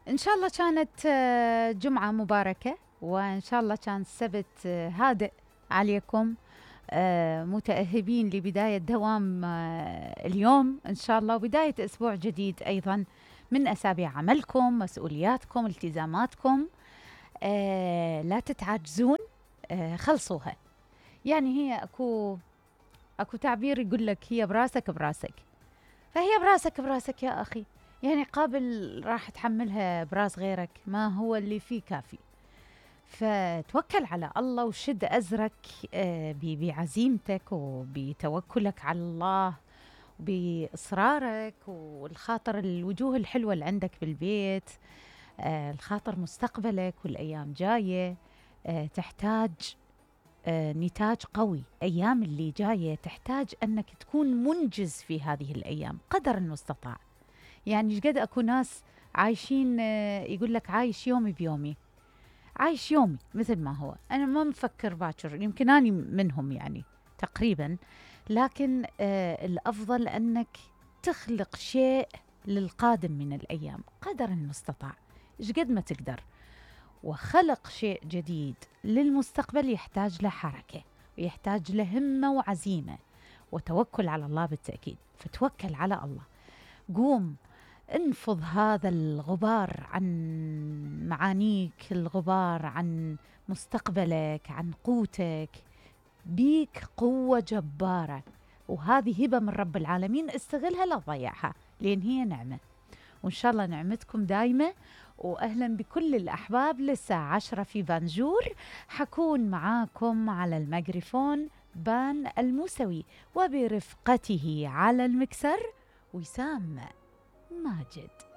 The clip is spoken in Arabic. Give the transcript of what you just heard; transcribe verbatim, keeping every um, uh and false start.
إن شاء الله كانت آه، جمعة مباركة، وإن شاء الله كان السبت آه، هادئ عليكم. آه، متأهبين لبداية دوام آه، اليوم إن شاء الله، وبداية أسبوع جديد أيضا من أسابيع عملكم، مسؤولياتكم، التزاماتكم. آه، لا تتعجزون، آه، خلصوها. يعني هي أكو أكو تعبير يقول لك هي براسك براسك، فهي براسك براسك يا أخي. يعني قابل راح تحملها براس غيرك، ما هو اللي فيه كافي. فتوكل على الله وشد أزرك آه، ب- بعزيمتك وبتوكلك على الله، بإصرارك والخاطر الوجوه الحلوة اللي عندك بالبيت. آه، الخاطر مستقبلك والأيام جاية آه، تحتاج آه، نتاج قوي. أيام اللي جاية تحتاج أنك تكون منجز في هذه الأيام قدر المستطاع. يعني ايش قد اكو ناس عايشين، آه، يقول لك عايش يومي بيومي، عايش يومي مثل ما هو. انا ما مفكر باكر، يمكن اني منهم يعني تقريبا. لكن آه الافضل انك تخلق شيء للقادم من الايام قدر المستطاع، ايش قد ما تقدر. وخلق شيء جديد للمستقبل يحتاج له حركه، ويحتاج له همه وعزيمه وتوكل على الله بالتاكيد. فتوكل على الله، قوم انفض هذا الغبار عن معانيك، الغبار عن مستقبلك، عن قوتك. بيك قوة جبارة، وهذه هبة من رب العالمين، استغلها لا تضيعها، لأن هي نعمة. وإن شاء الله نعمتكم دايمة. وأهلا بكل الأحباب للساعة عشرة في بانجور. حكون معاكم على الميكروفون بان الموسوي، وبرفقته على المكسر وسام ماجد.